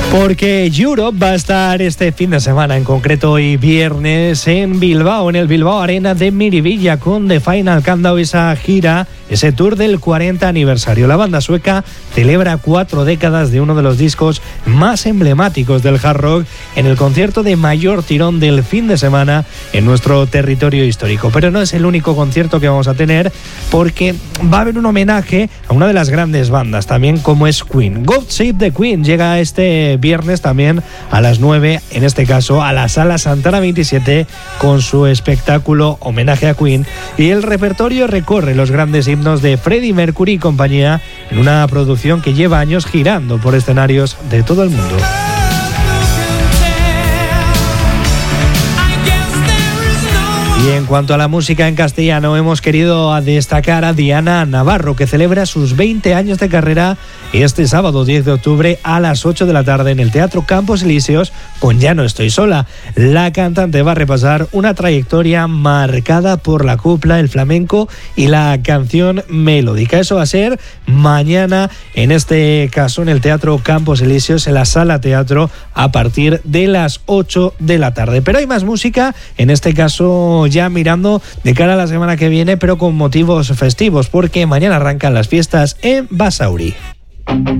Porque Europe va a estar este fin de semana, en concreto hoy viernes, en Bilbao, en el Bilbao Arena de Miribilla, con The Final Countdown, esa gira, ese tour del 40 aniversario. La banda sueca celebra 4 décadas de uno de los discos más emblemáticos del hard rock en el concierto de mayor tirón del fin de semana en nuestro territorio histórico. Pero no es el único concierto que vamos a tener, porque va a haber un homenaje a una de las grandes bandas, también como es Queen. God Save the Queen llega este viernes también a las 9, en este caso a la Sala Santana 27, con su espectáculo homenaje a Queen, y el repertorio recorre los grandes himnos de Freddie Mercury y compañía en una producción que lleva años girando por escenarios de todo el mundo. Y en cuanto a la música en castellano, hemos querido destacar a Diana Navarro, que celebra sus 20 años de carrera este sábado 10 de octubre a las 8 de la tarde en el Teatro Campos Elíseos con Ya no estoy sola. La cantante va a repasar una trayectoria marcada por la copla, el flamenco y la canción melódica. Eso va a ser mañana, en este caso en el Teatro Campos Elíseos, en la Sala Teatro, a partir de las 8 de la tarde. Pero hay más música, en este caso ya mirando de cara a la semana que viene, pero con motivos festivos, porque mañana arrancan las fiestas en Basauri.